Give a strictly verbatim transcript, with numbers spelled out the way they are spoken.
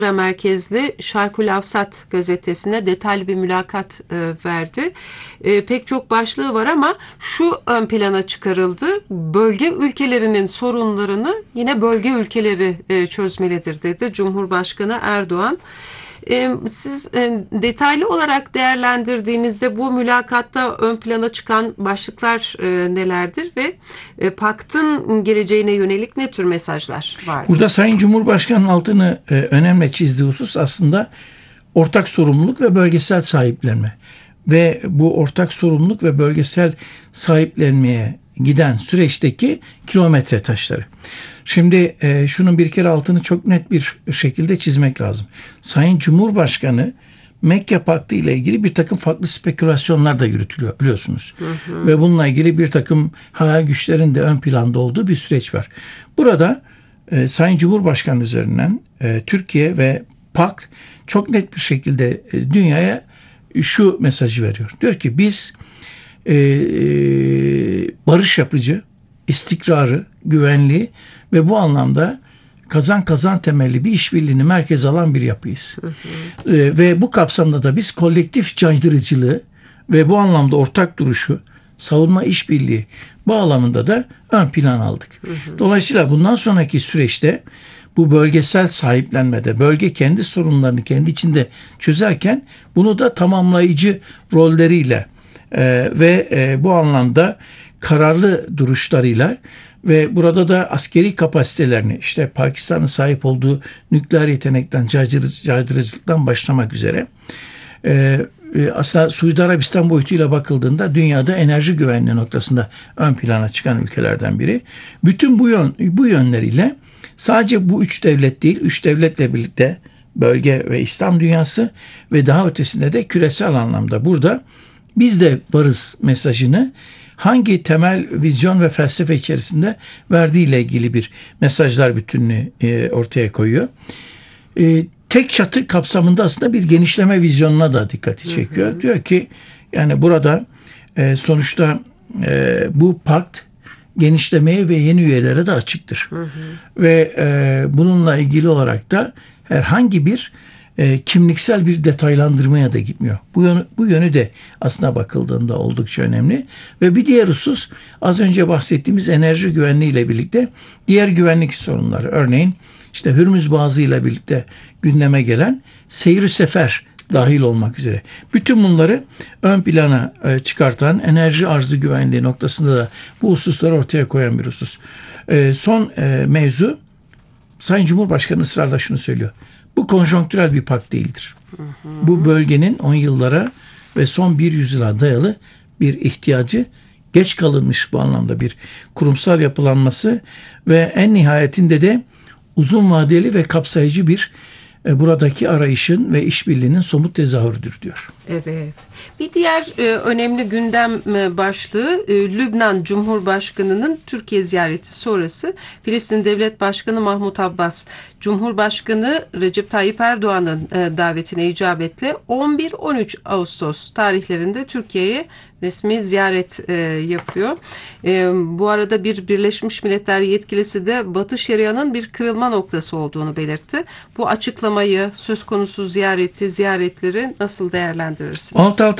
merkezli Şarkül Avsat gazetesine detaylı bir mülakat e, verdi. E, pek çok başlığı var ama şu ön plana çıkarıldı. Bölge ülkelerinin sorunlarını yine bölge ülkeleri e, çözmelidir dedi Cumhurbaşkanı Erdoğan. E, siz e, detaylı olarak değerlendirdiğinizde bu mülakatta ön plana çıkan başlıklar e, nelerdir ve e, paktın geleceğine yönelik ne tür mesajlar var? Burada Sayın Cumhurbaşkanı'nın altını e, önemli çizdiği husus aslında ortak sorumluluk ve bölgesel sahiplenme. Ve bu ortak sorumluluk ve bölgesel sahiplenmeye giden süreçteki kilometre taşları. Şimdi e, şunun bir kere altını çok net bir şekilde çizmek lazım. Sayın Cumhurbaşkanı Mekke Paktı ile ilgili bir takım farklı spekülasyonlar da yürütülüyor biliyorsunuz. Hı hı. Ve bununla ilgili bir takım hayal güçlerin de ön planda olduğu bir süreç var. Burada e, Sayın Cumhurbaşkanı üzerinden e, Türkiye ve Pakt çok net bir şekilde e, dünyaya şu mesajı veriyor. Diyor ki biz e, barış yapıcı, istikrarı, güvenliği ve bu anlamda kazan kazan temelli bir işbirliğini merkeze alan bir yapıyız. Hı hı. E, ve bu kapsamda da biz kolektif caydırıcılığı ve bu anlamda ortak duruşu, savunma işbirliği bağlamında da ön plan aldık. Hı hı. Dolayısıyla bundan sonraki süreçte bu bölgesel sahiplenmede bölge kendi sorunlarını kendi içinde çözerken bunu da tamamlayıcı rolleriyle e, ve e, bu anlamda kararlı duruşlarıyla ve burada da askeri kapasitelerini işte Pakistan'ın sahip olduğu nükleer yetenekten, caydırıcılıktan başlamak üzere e, aslında Suudi Arabistan boyutuyla bakıldığında dünyada enerji güvenliği noktasında ön plana çıkan ülkelerden biri. Bütün bu yön, bu yönleriyle sadece bu üç devlet değil, üç devletle birlikte bölge ve İslam dünyası ve daha ötesinde de küresel anlamda burada biz de varız mesajını hangi temel vizyon ve felsefe içerisinde verdiğiyle ilgili bir mesajlar bütününü ortaya koyuyor. Tek çatı kapsamında aslında bir genişleme vizyonuna da dikkati çekiyor. Hı hı. Diyor ki yani burada sonuçta bu pakt genişlemeye ve yeni üyelere de açıktır. Hı hı. Ve e, bununla ilgili olarak da herhangi bir e, kimliksel bir detaylandırmaya da gitmiyor. Bu yönü, bu yönü de aslına bakıldığında oldukça önemli. Ve bir diğer husus az önce bahsettiğimiz enerji güvenliği ile birlikte diğer güvenlik sorunları. Örneğin işte Hürmüz Boğazı ile birlikte gündeme gelen seyir sefer dahil olmak üzere. Bütün bunları ön plana çıkartan enerji arzı güvenliği noktasında da bu hususları ortaya koyan bir husus. Son mevzu Sayın Cumhurbaşkanı ısrarla şunu söylüyor. Bu konjonktürel bir pakt değildir. Hı hı. Bu bölgenin on yıllara ve son bir yüzyıla dayalı bir ihtiyacı, geç kalınmış bu anlamda bir kurumsal yapılanması ve en nihayetinde de uzun vadeli ve kapsayıcı bir buradaki arayışın ve işbirliğinin somut tezahürüdür diyor. Evet. Bir diğer e, önemli gündem e, başlığı e, Lübnan Cumhurbaşkanı'nın Türkiye ziyareti sonrası Filistin Devlet Başkanı Mahmut Abbas, Cumhurbaşkanı Recep Tayyip Erdoğan'ın e, davetine icabetle on bir on üç Ağustos tarihlerinde Türkiye'ye resmi ziyaret e, yapıyor. E, bu arada bir Birleşmiş Milletler yetkilisi de Batı Şeria'nın bir kırılma noktası olduğunu belirtti. Bu açıklamayı, söz konusu ziyareti, ziyaretleri nasıl değerlendirirsiniz? Alt alta